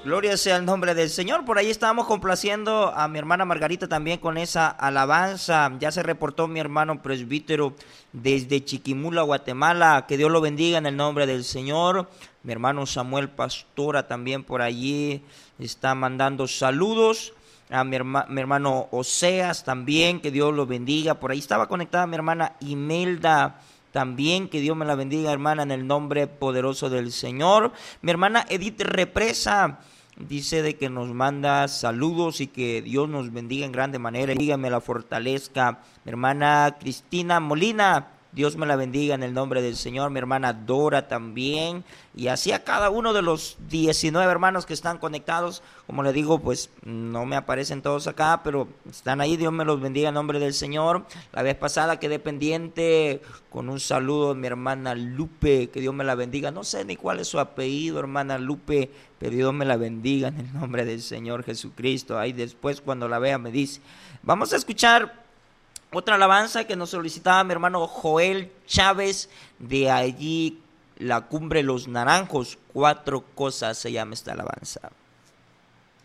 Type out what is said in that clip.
Gloria sea el nombre del Señor. Por ahí estábamos complaciendo a mi hermana Margarita también con esa alabanza. Ya se reportó mi hermano presbítero desde Chiquimula, Guatemala. Que Dios lo bendiga en el nombre del Señor. Mi hermano Samuel Pastora también por allí está mandando saludos. A mi hermano Oseas también, que Dios lo bendiga. Por ahí estaba conectada mi hermana Imelda también, que Dios me la bendiga, hermana, en el nombre poderoso del Señor. Mi hermana Edith Represa dice de que nos manda saludos y que Dios nos bendiga en grande manera. Dígame la fortalezca. Mi hermana Cristina Molina, Dios me la bendiga en el nombre del Señor. Mi hermana Dora también. Y así a cada uno de los 19 hermanos que están conectados. Como le digo, pues no me aparecen todos acá, pero están ahí. Dios me los bendiga en nombre del Señor. La vez pasada quedé pendiente con un saludo de mi hermana Lupe. Que Dios me la bendiga. No sé ni cuál es su apellido, hermana Lupe, pero Dios me la bendiga en el nombre del Señor Jesucristo. Ahí después cuando la vea me dice. Vamos a escuchar otra alabanza que nos solicitaba mi hermano Joel Chávez, de allí la Cumbre Los Naranjos. 4 cosas se llama esta alabanza.